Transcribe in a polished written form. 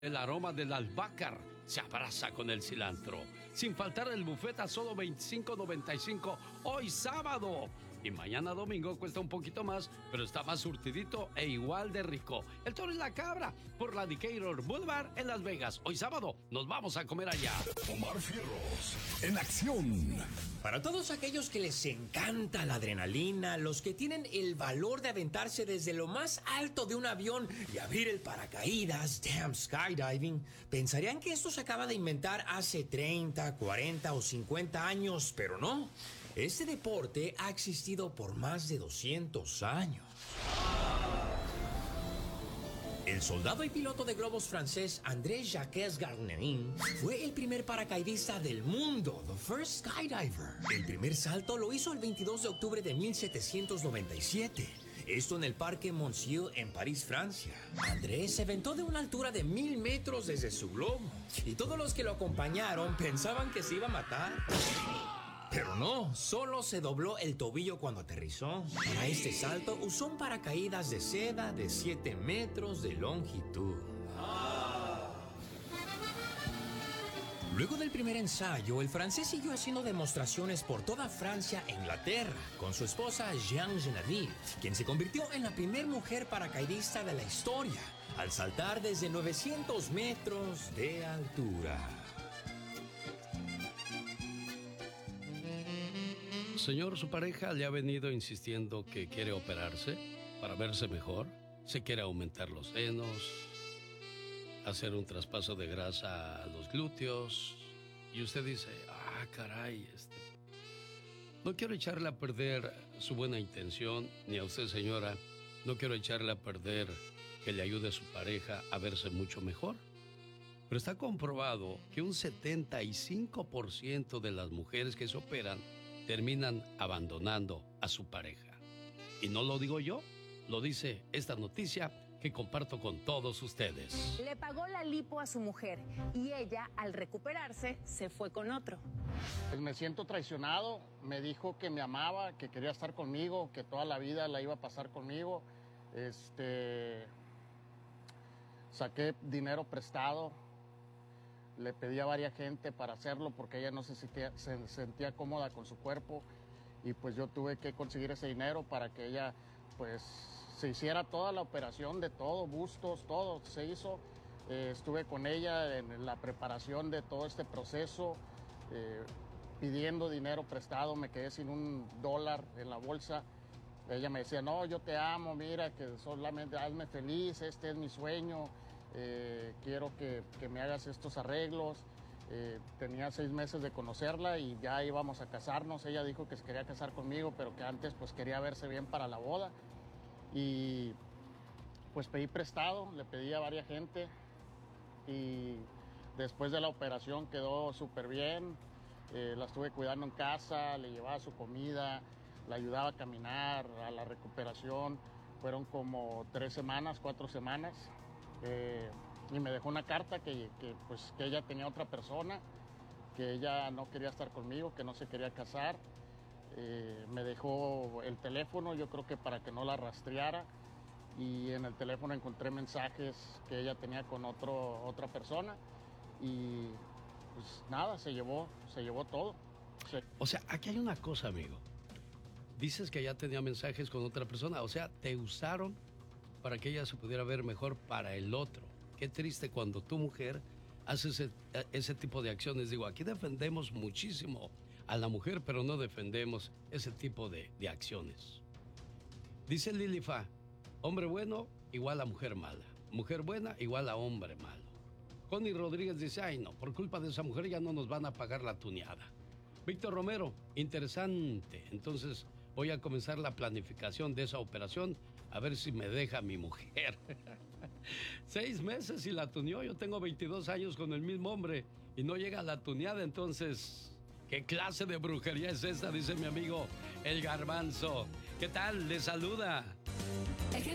El aroma del albahaca se abraza con el cilantro. Sin faltar el buffet a solo $25.95 hoy sábado. Y mañana domingo cuesta un poquito más, pero está más surtidito e igual de rico. El Toro y la Cabra por la Decatur Boulevard en Las Vegas. Hoy sábado nos vamos a comer allá. Omar Fierros en acción. Para todos aquellos que les encanta la adrenalina, los que tienen el valor de aventarse desde lo más alto de un avión y abrir el paracaídas, damn skydiving, pensarían que esto se acaba de inventar hace 30, 40 o 50 años, pero no. Este deporte ha existido por más de 200 años. El soldado y piloto de globos francés André Jacques Garnerin fue el primer paracaidista del mundo, the first skydiver. El primer salto lo hizo el 22 de octubre de 1797. Esto en el Parque Monceau en París, Francia. André se aventó de una altura de 1000 metros desde su globo. Y todos los que lo acompañaron pensaban que se iba a matar. Pero no, solo se dobló el tobillo cuando aterrizó. Para este salto usó un paracaídas de seda de 7 metros de longitud. Luego del primer ensayo, el francés siguió haciendo demostraciones por toda Francia e Inglaterra con su esposa Jeanne Geneviève, quien se convirtió en la primera mujer paracaidista de la historia al saltar desde 900 metros de altura. Señor, su pareja le ha venido insistiendo que quiere operarse para verse mejor. Se quiere aumentar los senos, hacer un traspaso de grasa a los glúteos. Y usted dice, caray, no quiero echarle a perder su buena intención, ni a usted, señora. No quiero echarle a perder que le ayude a su pareja a verse mucho mejor. Pero está comprobado que un 75% de las mujeres que se operan terminan abandonando a su pareja. Y no lo digo yo, lo dice esta noticia que comparto con todos ustedes. Le pagó la lipo a su mujer y ella, al recuperarse, se fue con otro. Pues me siento traicionado. Me dijo que me amaba, que quería estar conmigo, que toda la vida la iba a pasar conmigo. Saqué dinero prestado. Le pedí a varias gente para hacerlo porque ella no se sentía cómoda con su cuerpo y pues yo tuve que conseguir ese dinero para que ella pues se hiciera toda la operación de todo, bustos, todo se hizo. Estuve con ella en la preparación de todo este proceso, pidiendo dinero prestado, me quedé sin $1 en la bolsa. Ella me decía, no, yo te amo, mira, que solamente hazme feliz, este es mi sueño. Quiero que me hagas estos arreglos. Tenía 6 meses de conocerla y ya íbamos a casarnos. Ella dijo que se quería casar conmigo, pero que antes pues quería verse bien para la boda. Y pues pedí prestado, le pedí a varias gente y después de la operación quedó súper bien. La estuve cuidando en casa, le llevaba su comida, la ayudaba a caminar, a la recuperación. Fueron como 3 semanas, 4 semanas. Y me dejó una carta que ella tenía otra persona, que ella no quería estar conmigo, que no se quería casar. Me dejó el teléfono, yo creo que para que no la rastreara, y en el teléfono encontré mensajes que ella tenía con otra persona y pues nada, se llevó todo. O sea, aquí hay una cosa, amigo. Dices que ella tenía mensajes con otra persona, o sea, te usaron para que ella se pudiera ver mejor para el otro. Qué triste cuando tu mujer hace ese tipo de acciones. Digo, aquí defendemos muchísimo a la mujer, pero no defendemos ese tipo de acciones. Dice Lilifa, hombre bueno igual a mujer mala. Mujer buena igual a hombre malo. Connie Rodríguez dice, ay no, por culpa de esa mujer ya no nos van a pagar la tuneada. Víctor Romero, interesante. Entonces voy a comenzar la planificación de esa operación a ver si me deja mi mujer. 6 meses y la tuneó. Yo tengo 22 años con el mismo hombre y no llega a la tuneada. Entonces, ¿qué clase de brujería es esa? Dice mi amigo El Garbanzo. ¿Qué tal? Le saluda